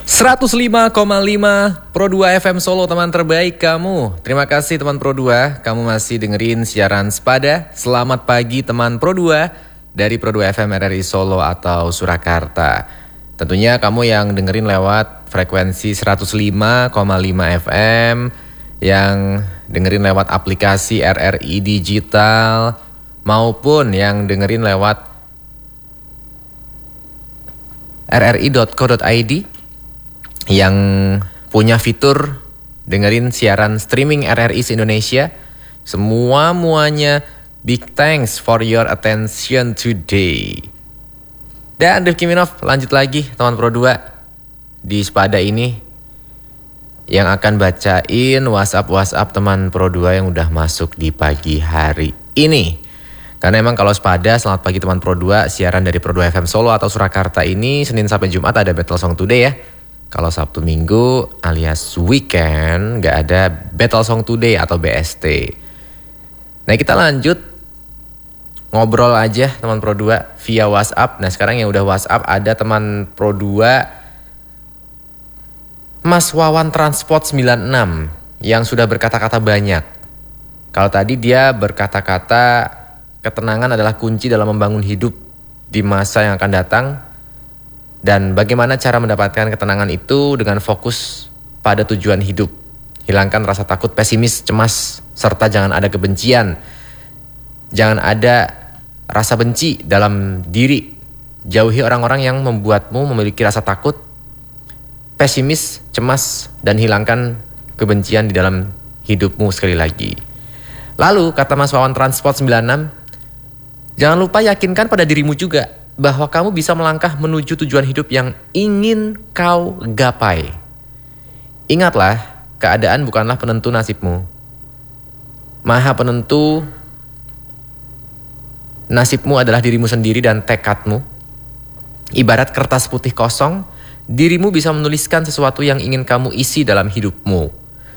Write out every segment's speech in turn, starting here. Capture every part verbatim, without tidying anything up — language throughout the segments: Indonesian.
seratus lima koma lima Pro dua F M Solo, teman terbaik kamu. Terima kasih teman Pro dua, kamu masih dengerin siaran Sepada. Selamat pagi teman Pro dua dari Pro dua F M R R I Solo atau Surakarta. Tentunya kamu yang dengerin lewat frekuensi seratus lima koma lima F M, yang dengerin lewat aplikasi R R I Digital, maupun yang dengerin lewat r r i dot co dot i d yang punya fitur dengerin siaran streaming R R I se-Indonesia. Semua-muanya big thanks for your attention today. Dan Rifki Minov lanjut lagi teman Pro dua di Sepada ini, yang akan bacain WhatsApp-WhatsApp teman Pro dua yang udah masuk di pagi hari ini. Karena emang kalau Sepada, selamat pagi teman Pro dua, siaran dari Pro dua F M Solo atau Surakarta ini Senin sampai Jumat ada Battle Song Today ya. Kalau Sabtu Minggu alias weekend gak ada Battle Song Today atau B S T. Nah, kita lanjut ngobrol aja teman Pro dua via WhatsApp. Nah, sekarang yang udah WhatsApp ada teman Pro dua Mas Wawan Transport sembilan enam yang sudah berkata-kata banyak. Kalau tadi dia berkata-kata ketenangan adalah kunci dalam membangun hidup di masa yang akan datang. Dan bagaimana cara mendapatkan ketenangan itu dengan fokus pada tujuan hidup. Hilangkan rasa takut, pesimis, cemas, serta jangan ada kebencian. Jangan ada rasa benci dalam diri. Jauhi orang-orang yang membuatmu memiliki rasa takut, pesimis, cemas, dan hilangkan kebencian di dalam hidupmu sekali lagi. Lalu kata Mas Wawan Transport sembilan enam, jangan lupa yakinkan pada dirimu juga bahwa kamu bisa melangkah menuju tujuan hidup yang ingin kau gapai. Ingatlah, keadaan bukanlah penentu nasibmu. Maha penentu nasibmu adalah dirimu sendiri dan tekadmu. Ibarat kertas putih kosong, dirimu bisa menuliskan sesuatu yang ingin kamu isi dalam hidupmu.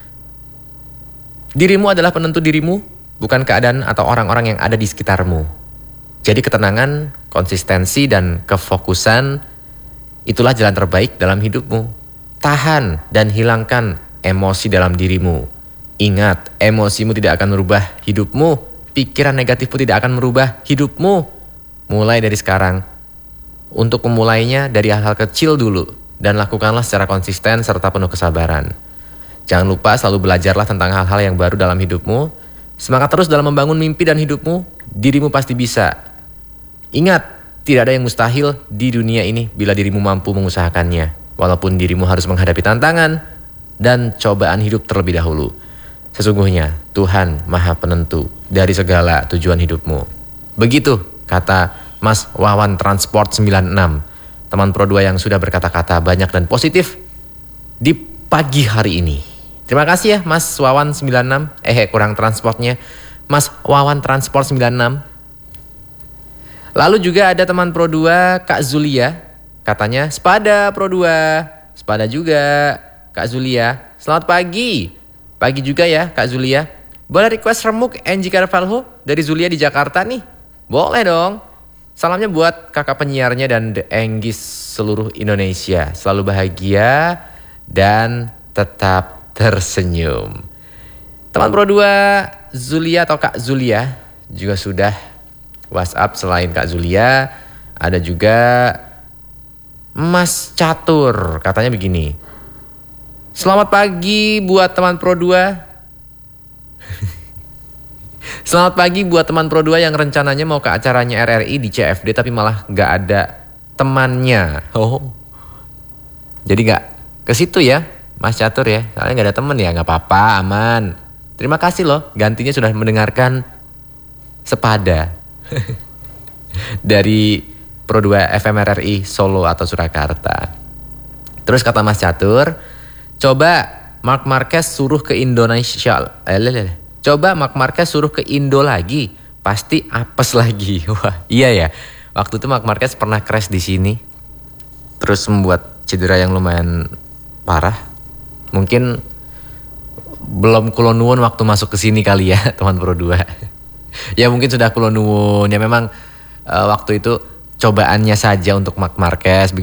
Dirimu adalah penentu dirimu, bukan keadaan atau orang-orang yang ada di sekitarmu. Jadi ketenangan, konsistensi, dan kefokusan itulah jalan terbaik dalam hidupmu. Tahan dan hilangkan emosi dalam dirimu. Ingat, emosimu tidak akan merubah hidupmu. Pikiran negatifmu tidak akan merubah hidupmu. Mulai dari sekarang. Untuk memulainya dari hal-hal kecil dulu. Dan lakukanlah secara konsisten serta penuh kesabaran. Jangan lupa selalu belajarlah tentang hal-hal yang baru dalam hidupmu. Semangat terus dalam membangun mimpi dan hidupmu. Dirimu pasti bisa. Ingat, tidak ada yang mustahil di dunia ini bila dirimu mampu mengusahakannya. Walaupun dirimu harus menghadapi tantangan dan cobaan hidup terlebih dahulu. Sesungguhnya Tuhan Maha Penentu dari segala tujuan hidupmu. Begitu kata Mas Wawan Transport sembilan enam, teman Pro dua yang sudah berkata-kata banyak dan positif di pagi hari ini. Terima kasih ya Mas Wawan sembilan enam. Eh kurang transportnya. Mas Wawan Transport sembilan enam. Lalu juga ada teman Pro dua Kak Zulia. Katanya Sepada Pro dua. Sepada juga Kak Zulia. Selamat pagi. Pagi juga ya Kak Zulia. Boleh request remuk Angie Carvalho dari Zulia di Jakarta nih? Boleh dong. Salamnya buat kakak penyiarnya dan The Anggis seluruh Indonesia. Selalu bahagia dan tetap tersenyum. Teman Pro dua Zulia atau Kak Zulia juga sudah WhatsApp. Selain Kak Zulia, ada juga Mas Catur. Katanya begini, selamat pagi buat teman Pro dua. Selamat pagi buat teman Pro dua yang rencananya mau ke acaranya R R I di C F D tapi malah gak ada temannya. Oh, jadi gak ke situ ya Mas Catur ya. Soalnya gak ada teman ya, gak apa-apa, aman. Terima kasih loh, gantinya sudah mendengarkan Sepada dari Pro dua F M R R I Solo atau Surakarta. Terus kata Mas Catur, coba Marc Marquez suruh ke Indonesia. Eh, lele. Coba Marc Marquez suruh ke Indo lagi, pasti apes lagi. Wah, iya ya. Waktu itu Marc Marquez pernah crash di sini, terus membuat cedera yang lumayan parah. Mungkin belum kulo nuwun waktu masuk ke sini kali ya, teman Pro dua. Ya mungkin sudah kulo nuwun. Ya memang uh, waktu itu cobaannya saja untuk Marc Marquez.